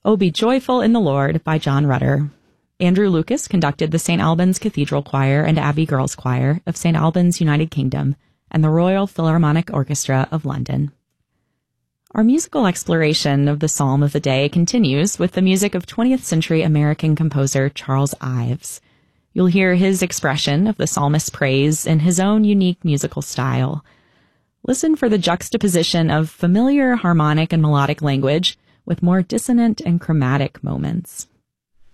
Oh, Be Joyful in the Lord by John Rutter. Andrew Lucas conducted the St. Albans Cathedral Choir and Abbey Girls Choir of St. Albans, United Kingdom, and the Royal Philharmonic Orchestra of London. Our musical exploration of the Psalm of the Day continues with the music of 20th century American composer Charles Ives. You'll hear his expression of the psalmist's praise in his own unique musical style. Listen for the juxtaposition of familiar harmonic and melodic language with more dissonant and chromatic moments.